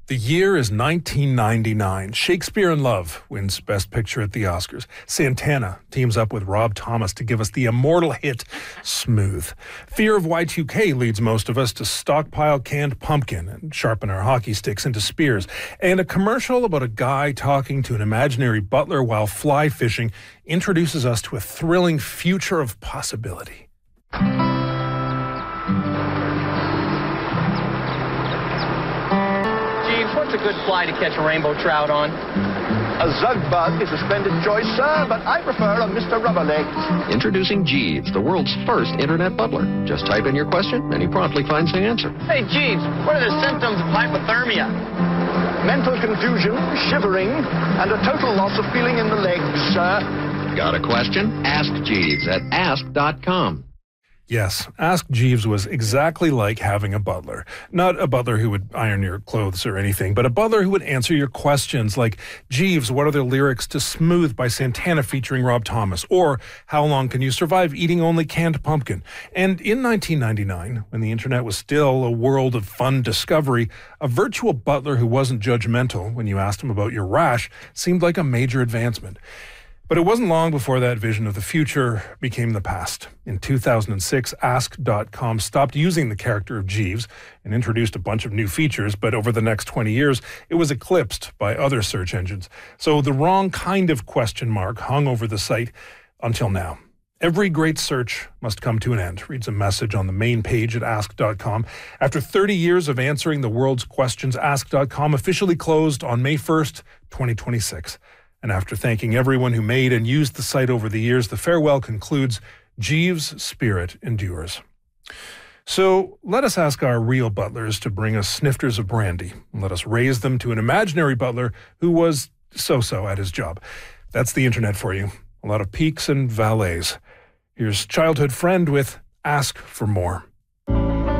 The year is 1999. Shakespeare in Love wins Best Picture at the Oscars. Santana teams up with Rob Thomas to give us the immortal hit, Smooth. Fear of Y2K leads most of us to stockpile canned pumpkin and sharpen our hockey sticks into spears. And a commercial about a guy talking to an imaginary butler while fly fishing introduces us to a thrilling future of possibility. What's a good fly to catch a rainbow trout on? A zug bug is a splendid choice, sir, but I prefer a Mr. Rubberlegs. Introducing Jeeves, the world's first internet butler. Just type in your question, and he promptly finds the answer. Hey, Jeeves, what are the symptoms of hypothermia? Mental confusion, shivering, and a total loss of feeling in the legs, sir. Got a question? Ask Jeeves at ask.com. Yes, Ask Jeeves was exactly like having a butler. Not a butler who would iron your clothes or anything, but a butler who would answer your questions like, Jeeves, what are the lyrics to Smooth by Santana featuring Rob Thomas? Or, how long can you survive eating only canned pumpkin? And in 1999, when the internet was still a world of fun discovery, a virtual butler who wasn't judgmental when you asked him about your rash seemed like a major advancement. But it wasn't long before that vision of the future became the past. In 2006, Ask.com stopped using the character of Jeeves and introduced a bunch of new features, but over the next 20 years, it was eclipsed by other search engines. So the wrong kind of question mark hung over the site until now. Every great search must come to an end, reads a message on the main page at Ask.com. After 30 years of answering the world's questions, Ask.com officially closed on May 1st, 2026. And after thanking everyone who made and used the site over the years, the farewell concludes, Jeeves' spirit endures. So let us ask our real butlers to bring us snifters of brandy. And let us raise them to an imaginary butler who was so-so at his job. That's the internet for you. A lot of peaks and valleys. Here's childhood friend with Ask for More.